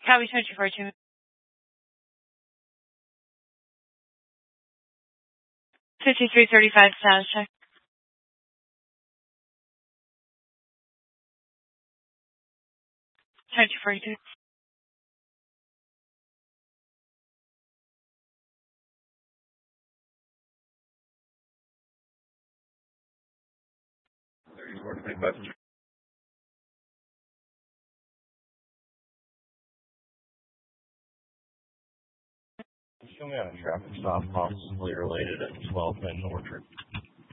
Copy 2242. 5335 status check. Type 242. Show me on a traffic stop possibly related at 12 Mid Orchard.